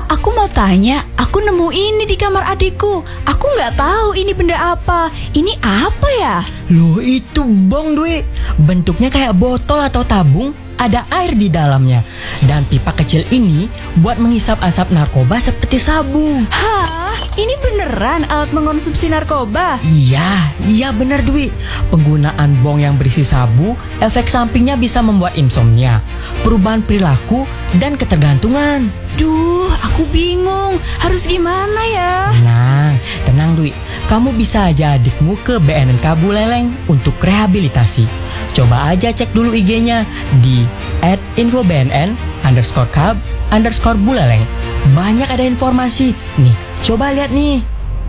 aku mau tanya, aku nemu ini di kamar adikku. Aku nggak tahu ini benda apa. Ini apa ya? Loh, itu bong, Dwi. Bentuknya kayak botol atau tabung, ada air di dalamnya. Dan pipa kecil ini buat menghisap asap narkoba seperti sabu. Hah? Ini beneran alat mengkonsumsi narkoba? Iya bener, Dwi. Penggunaan bong yang berisi sabu, efek sampingnya bisa membuat insomnia, perubahan perilaku, dan ketergantungan. Duh, aku bingung. Harus gimana ya? Tenang Dwi. Kamu bisa aja adikmu ke BNNK Buleleng untuk rehabilitasi. Coba aja cek dulu IG-nya di @infobnn_cab_buleleng. Banyak ada informasi. Nih, coba lihat nih.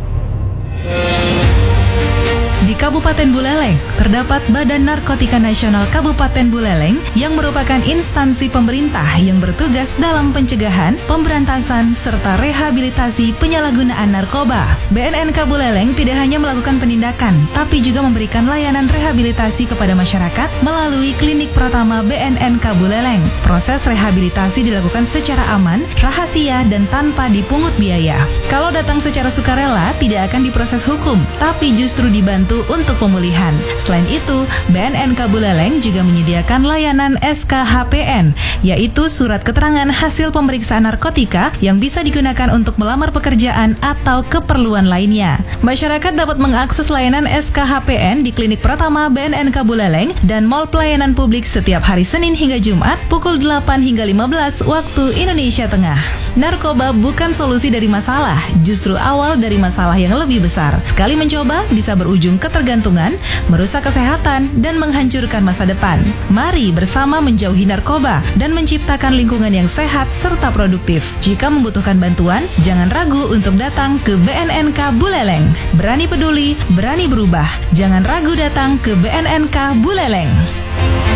Di Kabupaten Buleleng, terdapat Badan Narkotika Nasional Kabupaten Buleleng yang merupakan instansi pemerintah yang bertugas dalam pencegahan, pemberantasan, serta rehabilitasi penyalahgunaan narkoba. BNNK Buleleng tidak hanya melakukan penindakan, tapi juga memberikan layanan rehabilitasi kepada masyarakat melalui Klinik Pratama BNNK Buleleng. Proses rehabilitasi dilakukan secara aman, rahasia, dan tanpa dipungut biaya. Kalau datang secara sukarela, tidak akan diproses hukum, tapi justru dibantu untuk pemulihan. Selain itu, BNNK Buleleng juga menyediakan layanan SKHPN, yaitu surat keterangan hasil pemeriksaan narkotika yang bisa digunakan untuk melamar pekerjaan atau keperluan lainnya. Masyarakat dapat mengakses layanan SKHPN di Klinik Pratama BNNK Buleleng dan Mall Pelayanan Publik setiap hari Senin hingga Jumat pukul 8 hingga 15 waktu Indonesia Tengah. Narkoba bukan solusi dari masalah, justru awal dari masalah yang lebih besar. Sekali mencoba bisa berujung ketergantungan, merusak kesehatan, dan menghancurkan masa depan. Mari bersama menjauhi narkoba dan menciptakan lingkungan yang sehat serta produktif. Jika membutuhkan bantuan, jangan ragu untuk datang ke BNNK Buleleng. Berani peduli, berani berubah. Jangan ragu datang ke BNNK Buleleng.